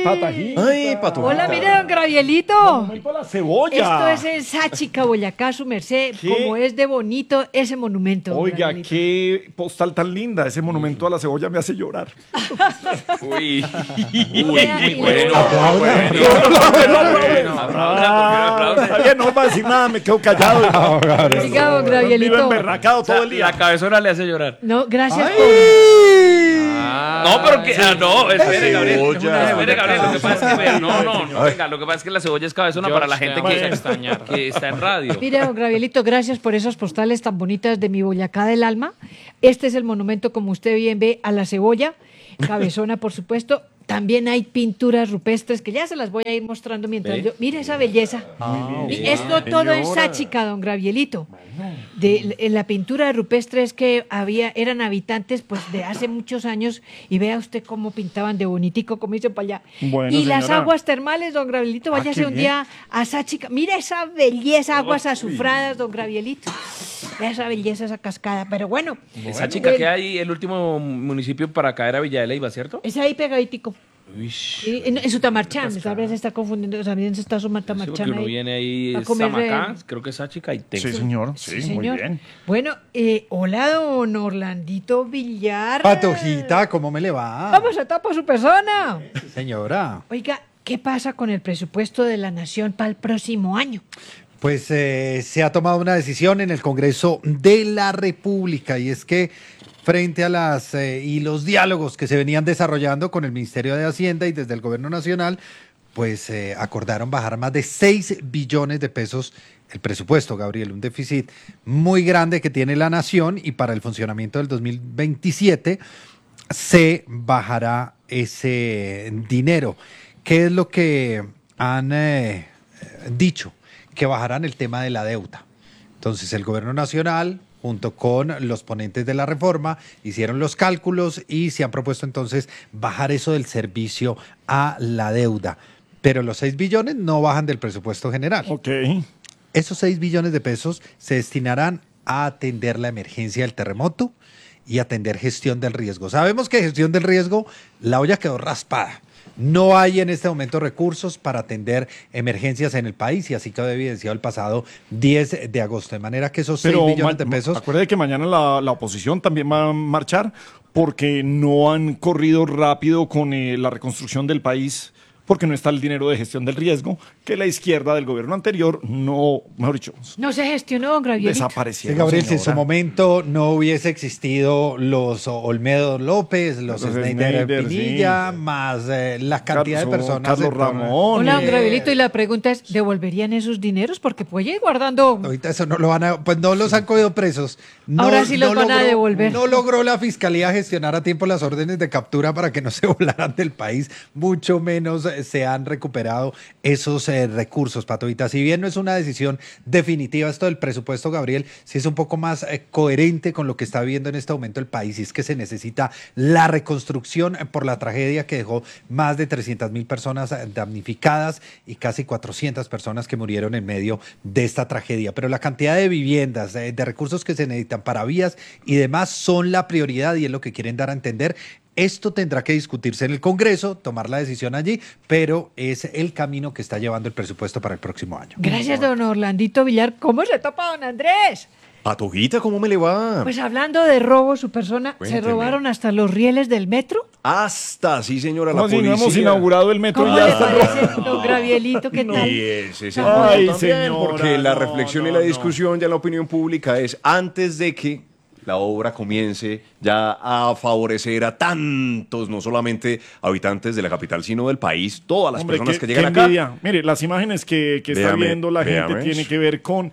Patajita. Ay, Patojita. Hola, mire, don Gravielito. Momento la cebolla. Esto es en Sáchica, Boyacá, su merced. ¿Qué? Como es de bonito ese monumento. don Oiga, Gravielito. qué postal tan linda. Ese monumento a la cebolla me hace llorar. Uy. Vea, Muy y bueno. Está bien, no va a decir nada, me quedo callado. Oiga, don Vivo Gravielito. emberracado todo el día. La cabezona le hace llorar. No, gracias por... No, pero que. No, espere, Gabriel. Cebolla. Espere, Gabriel. Lo que pasa es que. Vea, no. Venga, lo que pasa es que la cebolla es cabezona para la gente que está en radio. Mire, don Gravielito, gracias por esas postales tan bonitas de mi Boyacá del alma. Este es el monumento, como usted bien ve, a la cebolla. Cabezona, por supuesto. También hay pinturas rupestres que ya se las voy a ir mostrando mientras yo... Mire esa belleza. Esto todo en Sáchica, don Gravielito. En la pintura rupestres que eran habitantes pues de hace muchos años y vea usted cómo pintaban de bonitico, como dicen para allá. Bueno, y las señora. aguas termales, don Gravielito, váyase qué un bien. día a Sáchica. Mire esa belleza, aguas azufradas, don Gravielito. Vea esa belleza, esa cascada. Pero bueno. Esa chica que hay, el último municipio para caer a Villa de Leyva, ¿cierto? Es ahí pegaditico. Sí, en Sutamarchán, tal vez se está confundiendo, también se está sumando Sí, porque Sutamarchán uno ahí. viene ahí, a comer, Samacá, creo que esa chica y Texas. Sí, señor. Sí, muy señor. bien. Bueno, hola, don Orlandito Villar. Patojita, ¿cómo me le va? ¿Cómo se tapa su persona? Señora. Oiga, ¿qué pasa con el presupuesto de la Nación para el próximo año? Pues se ha tomado una decisión en el Congreso de la República y es que frente a y los diálogos que se venían desarrollando con el Ministerio de Hacienda y desde el Gobierno Nacional, pues acordaron bajar más de 6 billones de pesos el presupuesto, Gabriel, un déficit muy grande que tiene la Nación y para el funcionamiento del 2027 se bajará ese dinero. ¿Qué es lo que han dicho? Que bajarán el tema de la deuda. Entonces el Gobierno Nacional, junto con los ponentes de la reforma, hicieron los cálculos y se han propuesto entonces bajar eso del servicio a la deuda. Pero los 6 billones no bajan del presupuesto general. Ok. Esos 6 billones de pesos se destinarán a atender la emergencia del terremoto y atender gestión del riesgo. Sabemos que gestión del riesgo, la olla quedó raspada. No hay en este momento recursos para atender emergencias en el país y así quedó evidenciado el pasado 10 de agosto. De manera que esos 6 billones de pesos... Acuérdate que mañana la oposición también va a marchar porque no han corrido rápido con la reconstrucción del país, porque no está el dinero de gestión del riesgo, que la izquierda del gobierno anterior no, mejor dicho, No se gestionó, don Gravielito. Sí, desaparecieron. Gabriel, si en su señora. momento no hubiese existido los Olmedo López, los Schneider Pinilla, sí. más la cantidad de personas... Carlos en torno- Ramón. Hola, don Gravielito, y la pregunta es, ¿devolverían esos dineros? Porque puede ir guardando... Ahorita eso no lo van a... Pues no los han cogido presos. No, Ahora sí los van a devolver. No logró la fiscalía gestionar a tiempo las órdenes de captura para que no se volaran del país. Mucho menos se han recuperado esos recursos, Patovita. Si bien no es una decisión definitiva esto del presupuesto, Gabriel, sí es un poco más coherente con lo que está viviendo en este momento el país y es que se necesita la reconstrucción por la tragedia que dejó más de 300.000 personas damnificadas y casi 400 personas que murieron en medio de esta tragedia. Pero la cantidad de viviendas, de recursos que se necesitan para vías y demás son la prioridad y es lo que quieren dar a entender. Esto tendrá que discutirse en el Congreso, tomar la decisión allí, pero es el camino que está llevando el presupuesto para el próximo año. Gracias, don Orlandito Villar. ¿Cómo se tapa, don Andrés? Patojita, ¿cómo me le va? Pues hablando de robo, su persona, ¿se Cuénteme. robaron hasta los rieles del metro? Hasta, sí, señora, la ¿Cómo así? policía. No hemos inaugurado el metro y ¿Cómo ya le está parece, don Gravielito? ¿Qué tal? Y ese es el Ay, punto también, señora, porque la no, reflexión y no, la no. discusión ya en la opinión pública es antes de que la obra comience ya a favorecer a tantos, no solamente habitantes de la capital, sino del país, todas las Hombre, personas qué- que llegan qué acá. envidia. Mire, las imágenes que está Véame, viendo la gente véame. tienen que ver con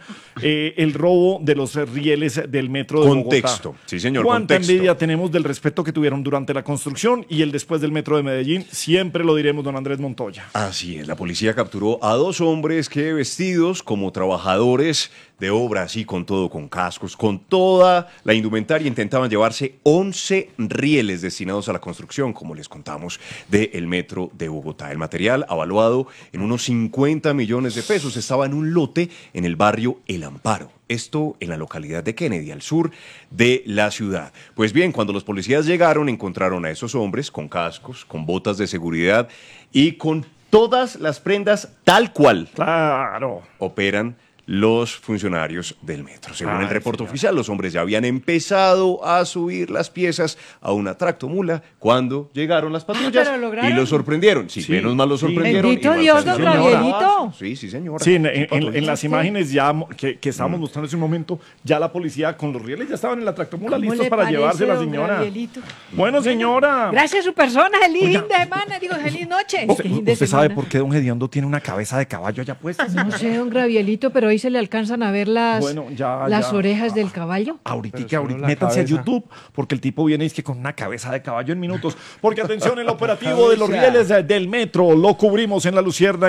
el robo de los rieles del metro de Contexto, Bogotá. sí, señor, ¿Cuánta contexto. envidia tenemos del respeto que tuvieron durante la construcción y el después del metro de Medellín? Siempre lo diremos, don Andrés Montoya. Así es, la policía capturó a 2 hombres que vestidos como trabajadores de obra, así con todo, con cascos, con toda la indumentaria, intentaban llevarse 11 rieles destinados a la construcción, como les contamos, del metro de Bogotá. El material, avaluado en unos 50 millones de pesos, estaba en un lote en el barrio El Amparo. Esto en la localidad de Kennedy, al sur de la ciudad. Pues bien, cuando los policías llegaron, encontraron a esos hombres con cascos, con botas de seguridad y con todas las prendas tal cual Claro. operan los funcionarios del metro. Según el reporte señor. oficial, los hombres ya habían empezado a subir las piezas a una tractomula cuando llegaron las patrullas pero lograron. y los sorprendieron. Sí, Sí, menos mal los sí. sorprendieron. Bendito y Dios, mal don señora. Gabrielito. Sí, sí, señora. Sí, en patrullas. las imágenes ya que estábamos mostrando hace un momento, ya la policía con los rieles ya estaban en la tractomula ¿Cómo listos le para parece, llevarse la don señora. Gabrielito? Bueno, señora. Gracias a su persona, feliz fin de semana, digo, feliz noche. ¿Usted, Fin de usted sabe semana. por qué don Gediondo tiene una cabeza de caballo allá puesta? No sé, don Gabrielito, pero hoy se le alcanzan a ver las, Bueno, ya, las ya. orejas del caballo. Ahorita, métanse a YouTube, porque el tipo viene y es que con una cabeza de caballo en minutos. Porque atención, el operativo de los rieles del metro lo cubrimos en La Lucierna.